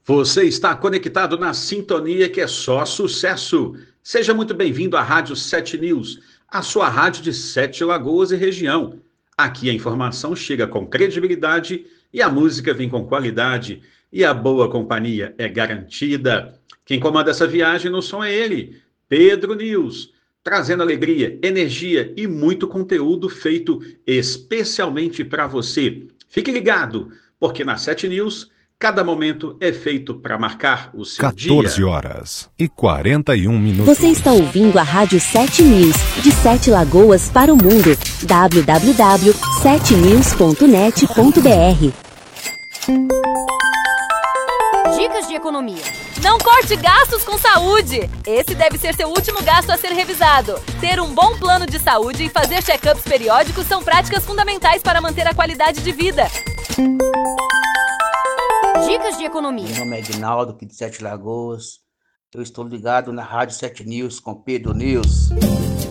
Você está conectado na sintonia que é só sucesso. Seja muito bem-vindo à Rádio 7 News, a sua rádio de Sete Lagoas e região. Aqui a informação chega com credibilidade e a música vem com qualidade e a boa companhia é garantida. Quem comanda essa viagem no som é ele, Pedro News, trazendo alegria, energia e muito conteúdo feito especialmente para você. Fique ligado, porque na 7 News cada momento é feito para marcar o seu 14 dia. horas e 41 minutos. Você está ouvindo a Rádio 7 News, de Sete Lagoas para o mundo. www.7news.net.br. Dicas de economia. Não corte gastos com saúde! Esse deve ser seu último gasto a ser revisado. Ter um bom plano de saúde e fazer check-ups periódicos são práticas fundamentais para manter a qualidade de vida. Dicas de economia. Meu nome é Edinaldo, aqui de Sete Lagoas. Eu estou ligado na Rádio 7 News com Pedro News.